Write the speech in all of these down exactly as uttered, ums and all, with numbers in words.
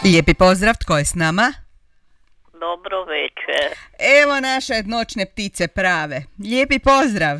Lijepi pozdrav, tko je s nama? Dobro večer. Evo naše noćne ptice prave. Lijepi pozdrav.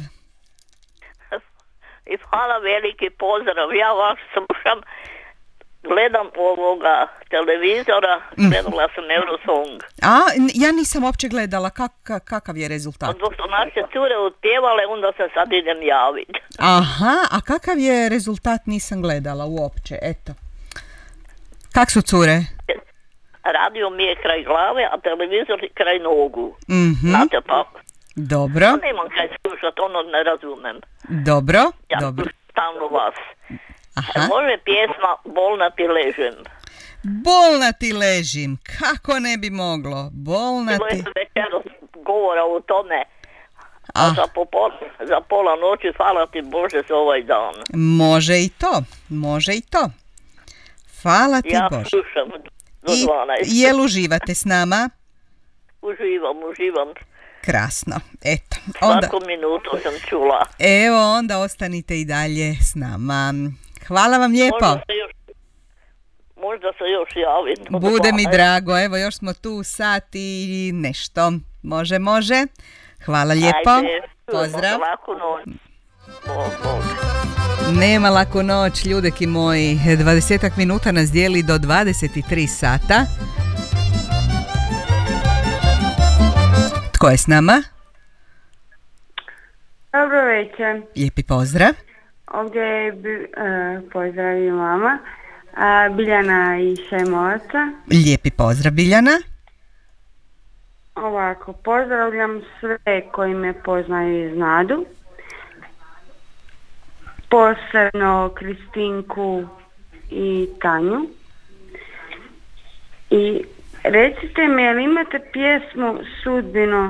I hvala, veliki pozdrav. Ja vas slušam, gledam ovoga televizora, gledala sam Eurosong. A, ja nisam uopće gledala. Kak, kakav je rezultat? Dok su naše cure utpjevale, onda se sad idem javiti. Aha, a kakav je rezultat, nisam gledala uopće, eto. Kak su cure? Radio mi je kraj glave, a televizor je kraj nogu. Mm-hmm. Znate pa? Dobro. Ja nemam kaj slušati, ono ne razumem. Dobro, ja dobro. Ja stalno vas. Aha. Može pjesma Bolna ti ležem. Bolna ti ležim, kako ne bi moglo? Bolna ti... Bilo je večeras govora o tome. A ah. za, popol, za pola noći, hvala ti Bože za ovaj dan. Može i to, može i to. Hvala ti ja Bože. Ja slušam do dvanaest. I jel uživate s nama? Uživam, uživam. Krasno, eto. Onda, svaku minutu sam čula. Evo, onda ostanite i dalje s nama. Hvala vam lijepo. Možda se još, možda se još javim. Bude mi drago, evo još smo tu sat i nešto. Može, može. Hvala lijepo. Ajde, pozdrav. Laku noć. Bog, Bog. Nema laku noć, ljudeki moji. dvadesetak minuta nas dijeli do dvadeset tri sata. Tko je s nama? Dobro večer. Lijepi pozdrav. Ovdje je uh, pozdrav i mama. Uh, Biljana i Šajmovaca. Lijepi pozdrav, Biljana. Ovako, pozdravljam sve koji me poznaju i znadu. Posebno Kristinku i Tanju. I recite mi, jel imate pjesmu Sudbino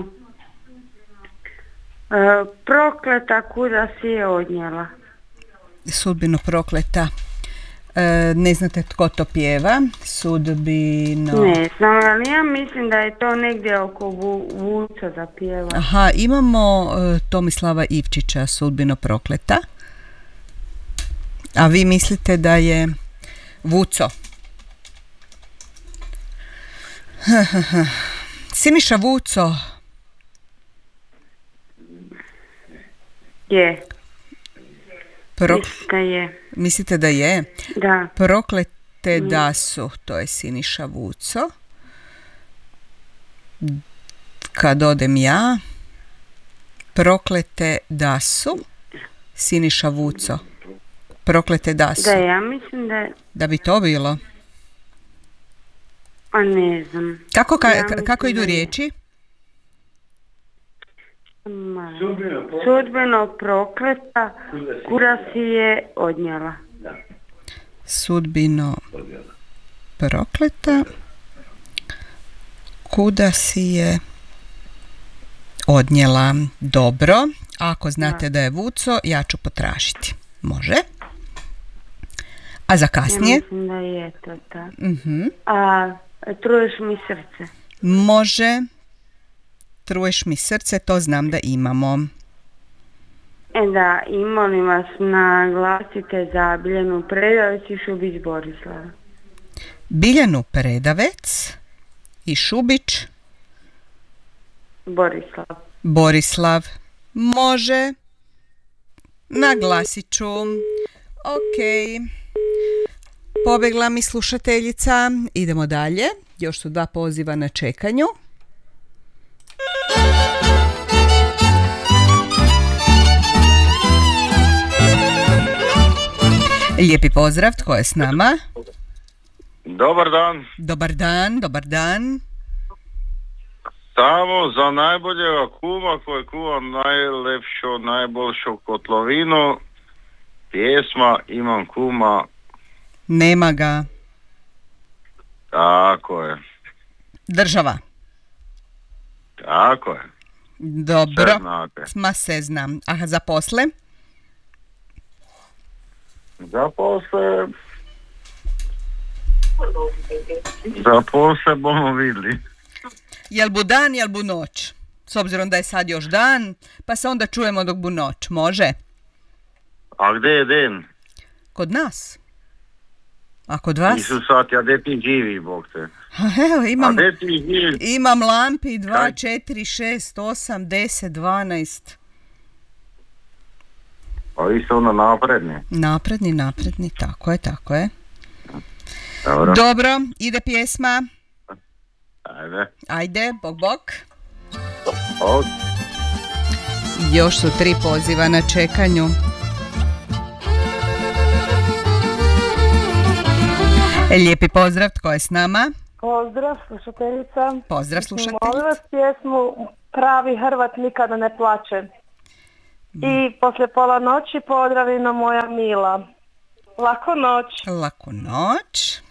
uh, prokleta kuda si je odnijela? Sudbino prokleta. E, ne znate tko to pjeva? Sudbino... Ne znam, ali ja mislim da je to negdje oko vu, Vuca da pjeva. Aha, imamo e, Tomislava Ivčića, Sudbino prokleta. A vi mislite da je Vuco? Siniša Vuco. Je. Pro... Mislite je. Mislite da je? Da. Proklete mm. da su, to je Siniša Vuco. Kad odem ja, proklete da su, Siniša Vuco. Proklete da su. Da, ja mislim da... Da bi to bilo? A ne znam. Kako, ka, ja kako idu riječi? Sudbeno, Sudbeno prokleta, kuda si je odnijela. Sudbino prokleta, kuda si je odnijela. Dobro, ako znate da, da je Vuco, ja ću potražiti. Može? A za kasnije? Ja mislim da je to tako. Uh-huh. A truješ mi srce? Može. Truješ mi srce, to znam da imamo. E da, i molim vas naglasite za Biljanu Predavec i Šubić Borislava. Biljanu Predavec i Šubić Borislav. Borislav. Može. Naglasit ću. Ok. Pobjegla mi slušateljica. Idemo dalje. Još su dva poziva na čekanju. Lijepi pozdrav, tko je s nama? Dobar dan. Dobar dan, dobar dan. Samo za najboljega kuma koji kuva najlepšu, najboljšu kotlovinu, pjesma Imam kuma. Nema ga. Tako je. Država. Tako je. Dobro, ma se znam. A za posle? Za posle... Za posle bomo vidjeli. Jel bu dan, jel bu noć? S obzirom da je sad još dan, pa se onda čujemo dok bu noć. Može? A gdje je den? Kod nas. A kod vas? Isu sati, a gdje ti živi, Bog te? Evo, imam, A gdje ti živi? imam lampi dva, Kaj? četiri, šest, osam, deset, dvanaest. Pa vi ste ono napredni. Napredni, napredni, tako je, tako je. Dobro. Dobro, ide pjesma. Ajde. Ajde, bok, bok. Od. Još su tri poziva na čekanju. Lijepi pozdrav, tko je s nama? Pozdrav, slušateljica. Pozdrav, slušateljica. Molim vas pjesmu Pravi Hrvat nikada ne plače. I poslije pola noći pozdravimo moja mila. Laku noć. Laku noć.